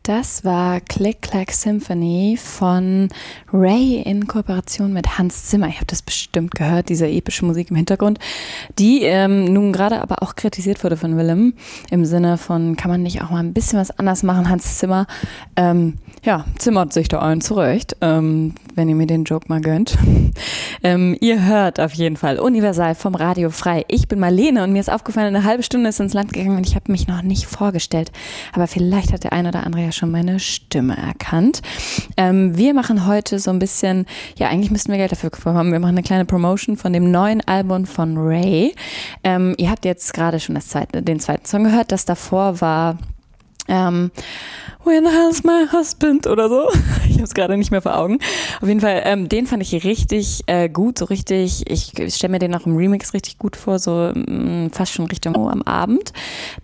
Das war Click Clack Symphony von Ray in Kooperation mit Hans Zimmer. Ich habe das bestimmt gehört, diese epische Musik im Hintergrund, die nun gerade aber auch kritisiert wurde von Willem, im Sinne von, kann man nicht auch mal ein bisschen was anders machen, Hans Zimmer? Zimmert sich da ein zurecht, wenn ihr mir den Joke mal gönnt. Ihr hört auf jeden Fall Universal vom Radio frei. Ich bin Marlene und mir ist aufgefallen, eine halbe Stunde ist ins Land gegangen und ich habe mich noch nicht vorgestellt. Aber vielleicht hat der ein oder andere ja schon meine Stimme erkannt. Wir machen heute so ein bisschen, eigentlich müssten wir Geld dafür bekommen. Wir machen eine kleine Promotion von dem neuen Album von Ray. Ihr habt jetzt gerade schon den zweiten Song gehört. Das davor war When the Hell's My Husband oder so. Ich habe es gerade nicht mehr vor Augen. Auf jeden Fall, den fand ich richtig gut, so richtig, ich stelle mir den auch im Remix richtig gut vor, so fast schon Richtung am Abend.